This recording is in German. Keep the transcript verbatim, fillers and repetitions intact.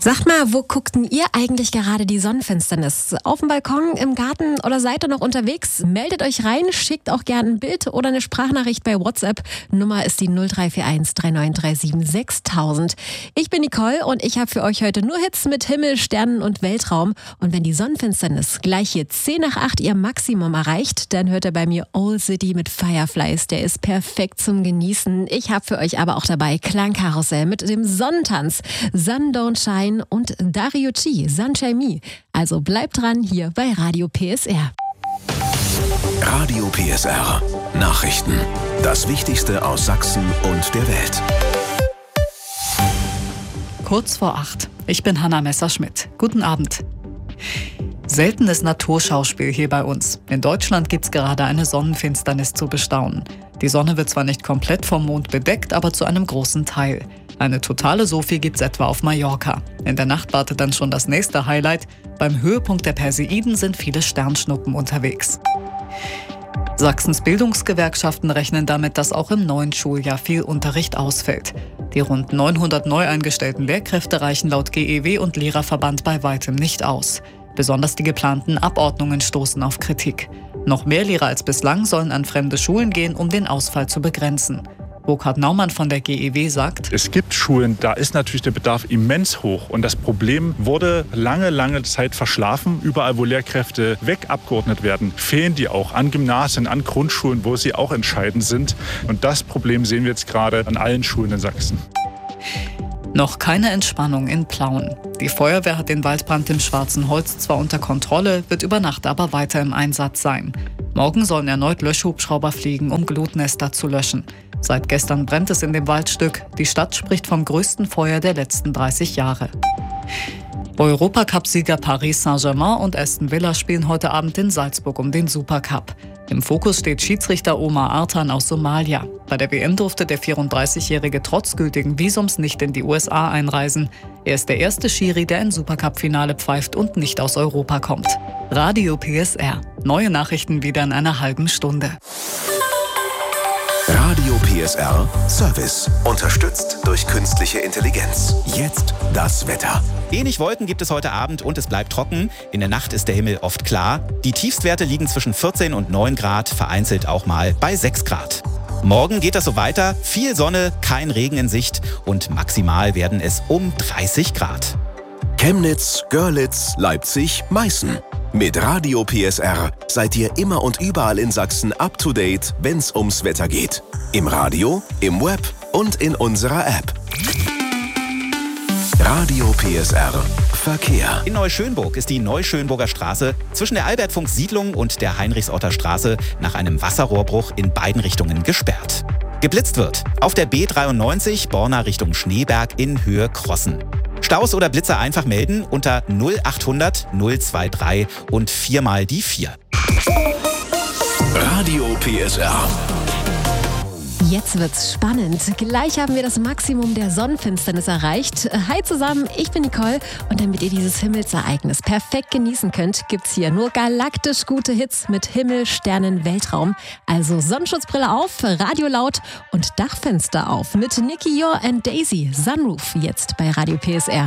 Sag mal, wo guckt denn ihr eigentlich gerade die Sonnenfinsternis? Auf dem Balkon, im Garten oder seid ihr noch unterwegs? Meldet euch rein, schickt auch gerne ein Bild oder eine Sprachnachricht bei WhatsApp. Nummer ist die null drei vier eins drei neun drei sieben sechstausend. Ich bin Nicole und ich habe für euch heute nur Hits mit Himmel, Sternen und Weltraum. Und wenn die Sonnenfinsternis gleich hier zehn nach acht ihr Maximum erreicht, dann hört ihr bei mir Old City mit Fireflies. Der ist perfekt zum Genießen. Ich habe für euch aber auch dabei Klangkarussell mit dem Sonnentanz, Sun Don't Shine und Dario G, Sunshine Me. Also bleibt dran hier bei Radio P S R. Radio P S R. Nachrichten. Das Wichtigste aus Sachsen und der Welt. Kurz vor acht. Ich bin Hanna Messerschmidt. Guten Abend. Seltenes Naturschauspiel hier bei uns. In Deutschland gibt es gerade eine Sonnenfinsternis zu bestaunen. Die Sonne wird zwar nicht komplett vom Mond bedeckt, aber zu einem großen Teil. Eine totale Sophie gibt's etwa auf Mallorca. In der Nacht wartet dann schon das nächste Highlight. Beim Höhepunkt der Perseiden sind viele Sternschnuppen unterwegs. Sachsens Bildungsgewerkschaften rechnen damit, dass auch im neuen Schuljahr viel Unterricht ausfällt. Die rund neunhundert neu eingestellten Lehrkräfte reichen laut G E W und Lehrerverband bei weitem nicht aus. Besonders die geplanten Abordnungen stoßen auf Kritik. Noch mehr Lehrer als bislang sollen an fremde Schulen gehen, um den Ausfall zu begrenzen. Burkhard Naumann von der G E W sagt: Es gibt Schulen, da ist natürlich der Bedarf immens hoch. Und das Problem wurde lange, lange Zeit verschlafen. Überall, wo Lehrkräfte wegabgeordnet werden, fehlen die auch an Gymnasien, an Grundschulen, wo sie auch entscheidend sind. Und das Problem sehen wir jetzt gerade an allen Schulen in Sachsen. Noch keine Entspannung in Plauen. Die Feuerwehr hat den Waldbrand im Schwarzen Holz zwar unter Kontrolle, wird über Nacht aber weiter im Einsatz sein. Morgen sollen erneut Löschhubschrauber fliegen, um Glutnester zu löschen. Seit gestern brennt es in dem Waldstück. Die Stadt spricht vom größten Feuer der letzten dreißig Jahre. Europacup-Sieger Paris Saint-Germain und Aston Villa spielen heute Abend in Salzburg um den Supercup. Im Fokus steht Schiedsrichter Omar Artan aus Somalia. Bei der W M durfte der vierunddreißigjährige trotz gültigen Visums nicht in die U S A einreisen. Er ist der erste Schiri, der ein Supercup-Finale pfeift und nicht aus Europa kommt. Radio P S R. Neue Nachrichten wieder in einer halben Stunde. Radio P S R Service. Unterstützt durch künstliche Intelligenz. Jetzt das Wetter. Wenig Wolken gibt es heute Abend und es bleibt trocken. In der Nacht ist der Himmel oft klar. Die Tiefstwerte liegen zwischen vierzehn und neun Grad, vereinzelt auch mal bei sechs Grad. Morgen geht das so weiter. Viel Sonne, kein Regen in Sicht und maximal werden es um dreißig Grad. Chemnitz, Görlitz, Leipzig, Meißen. Mit Radio P S R seid ihr immer und überall in Sachsen up to date, wenn's ums Wetter geht. Im Radio, im Web und in unserer App. Radio P S R Verkehr. In Neuschönburg ist die Neuschönburger Straße zwischen der Albertfunk-Siedlung und der Heinrichsorter Straße nach einem Wasserrohrbruch in beiden Richtungen gesperrt. Geblitzt wird auf der B dreiundneunzig Borna Richtung Schneeberg in Höhe Crossen. Staus oder Blitzer einfach melden unter null achthundert null dreiundzwanzig und viermal die vier. Radio P S R. Jetzt wird's spannend. Gleich haben wir das Maximum der Sonnenfinsternis erreicht. Hi zusammen, ich bin Nicole und damit ihr dieses Himmelsereignis perfekt genießen könnt, gibt's hier nur galaktisch gute Hits mit Himmel, Sternen, Weltraum. Also Sonnenschutzbrille auf, Radio laut und Dachfenster auf mit Nicky Yor and Daisy. Sunroof jetzt bei Radio P S R.